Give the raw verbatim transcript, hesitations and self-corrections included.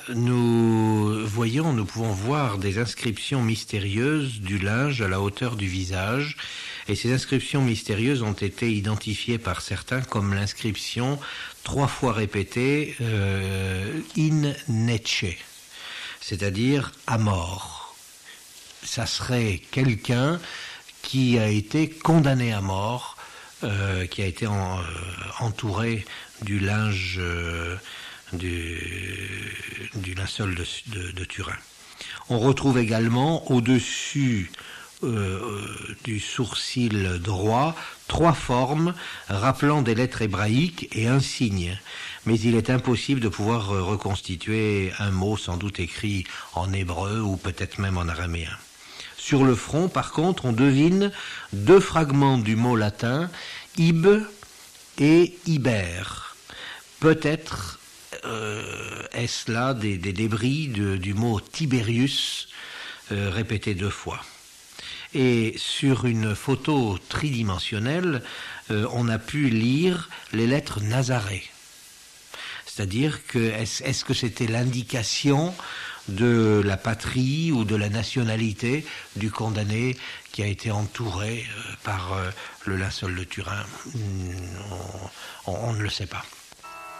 nous voyons, nous pouvons voir des inscriptions mystérieuses du linge à la hauteur du visage. Et ces inscriptions mystérieuses ont été identifiées par certains comme l'inscription trois fois répétée euh, in nece, c'est-à-dire à mort. Ça serait quelqu'un qui a été condamné à mort, euh, qui a été en, euh, entouré du linge euh, du, du linceul de, de, de Turin. On retrouve également au-dessus euh, du sourcil droit trois formes rappelant des lettres hébraïques et un signe. Mais il est impossible de pouvoir reconstituer un mot sans doute écrit en hébreu ou peut-être même en araméen. Sur le front, par contre, on devine deux fragments du mot latin ib et iber. Peut-être euh, est-ce là des, des débris de, du mot Tiberius euh, répété deux fois. Et sur une photo tridimensionnelle, euh, on a pu lire les lettres Nazaré. C'est-à-dire que est-ce, est-ce que c'était l'indication de la patrie ou de la nationalité du condamné qui a été entouré euh, par euh, le linceul de Turin? on, on, on ne le sait pas.